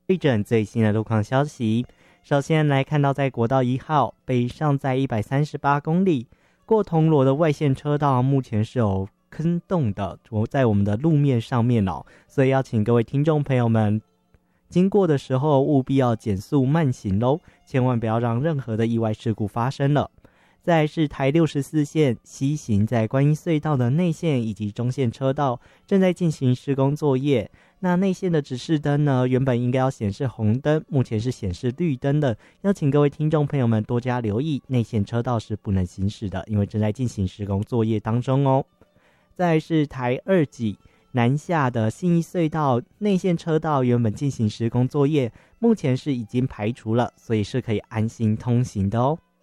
对准最新的路况消息，首先来看到在国道1号北上在138公里过铜锣的外线车道，目前是有坑洞的，在我们的路面上面哦，所以要请各位听众朋友们经过的时候务必要减速慢行咯，千万不要让任何的意外事故发生了。再来是台64线西行在观音隧道的内线以及中线车道正在进行施工作业，那内线的指示灯呢，原本应该要显示红灯，目前是显示绿灯的，要请各位听众朋友们多加留意，内线车道是不能行驶的，因为正在进行施工作业当中哦。再来是台2级南下的信义隧道内线车道原本进行施工作业，目前是已经排除了，所以是可以安心通行的哦。